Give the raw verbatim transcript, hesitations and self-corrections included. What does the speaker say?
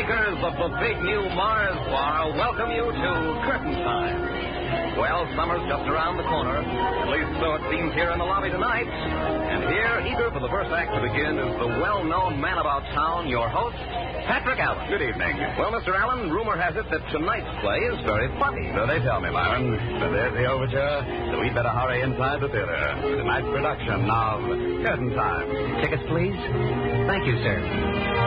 makers of the big new Mars bar welcome you to Curtain Time. Well, summer's just around the corner, at least so it seems here in the lobby tonight. And here, eager for the first act to begin, is the well-known man about town, your host, Patrick Allen. Good evening. Well, Mister Allen, rumor has it that tonight's play is very funny. So they tell me, Byron. So there's the overture, so we'd better hurry inside the theater. Tonight's production of Curtain Time. Tickets, please. Thank you, sir.